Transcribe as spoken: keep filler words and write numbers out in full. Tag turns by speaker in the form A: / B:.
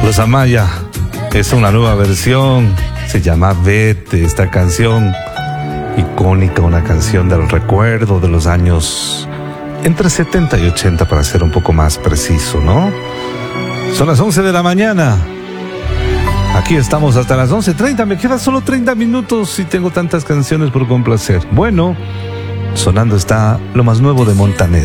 A: Los Amaya es una nueva versión, se llama Vete, esta canción icónica, una canción del recuerdo de los años entre setenta y ochenta, para ser un poco más preciso, ¿no? Son las once de la mañana. Aquí estamos hasta las once treinta, me quedan solo treinta minutos y tengo tantas canciones por complacer. Bueno, sonando está lo más nuevo de Montaner.